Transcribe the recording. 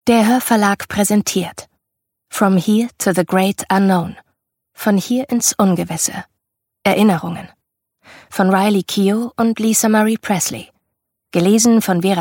Der Hörverlag präsentiert From Here to the Great Unknown. Von hier ins Ungewisse. Erinnerungen. Von Riley Keough und Lisa Marie Presley. Gelesen von Vera